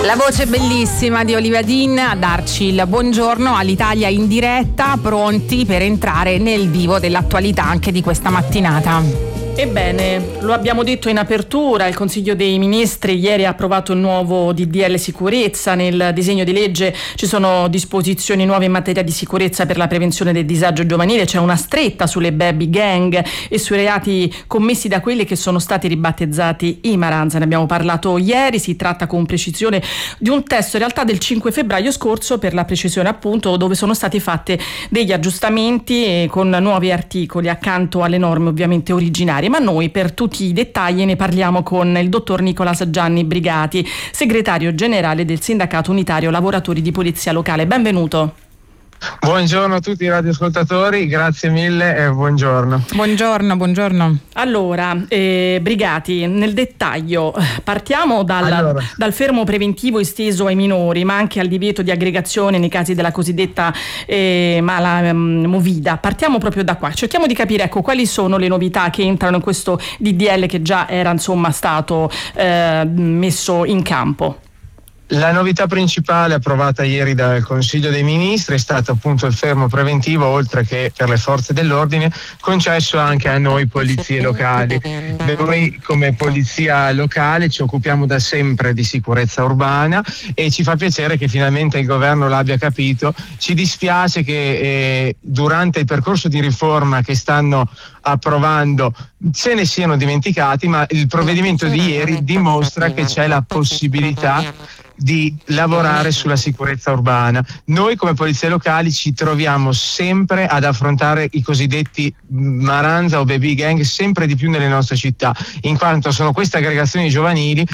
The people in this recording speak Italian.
La voce bellissima di Olivia Dean a darci il buongiorno all'Italia in diretta, pronti per entrare nel vivo dell'attualità anche di questa mattinata. Ebbene, lo abbiamo detto in apertura, il Consiglio dei Ministri ieri ha approvato il nuovo DDL sicurezza. Nel disegno di legge ci sono disposizioni nuove in materia di sicurezza per la prevenzione del disagio giovanile, c'è una stretta sulle baby gang e sui reati commessi da quelli che sono stati ribattezzati i Maranza. Ne abbiamo parlato ieri, si tratta con precisione di un testo in realtà del 5 febbraio scorso, per la precisione appunto, dove sono stati fatti degli aggiustamenti con nuovi articoli accanto alle norme ovviamente originarie. Ma noi per tutti i dettagli ne parliamo con il dottor Nicolas Gianni Brigati, segretario generale del Sindacato Unitario Lavoratori di Polizia Locale. Benvenuto. Buongiorno a tutti i radioascoltatori, grazie mille e buongiorno. Buongiorno. Allora, Brigati, nel dettaglio partiamo dal fermo preventivo esteso ai minori, ma anche al divieto di aggregazione nei casi della cosiddetta mala movida. Partiamo proprio da qua, cerchiamo di capire quali sono le novità che entrano in questo DDL che già era stato messo in campo. La novità principale approvata ieri dal Consiglio dei Ministri è stato appunto il fermo preventivo, oltre che per le forze dell'ordine, concesso anche a noi polizie locali. Noi come polizia locale ci occupiamo da sempre di sicurezza urbana e ci fa piacere che finalmente il governo l'abbia capito. Ci dispiace che durante il percorso di riforma che stanno approvando se ne siano dimenticati, ma il provvedimento di ieri dimostra che c'è la possibilità di lavorare sulla sicurezza urbana. Noi come polizie locali ci troviamo sempre ad affrontare i cosiddetti Maranza o baby gang sempre di più nelle nostre città, in quanto sono queste aggregazioni giovanili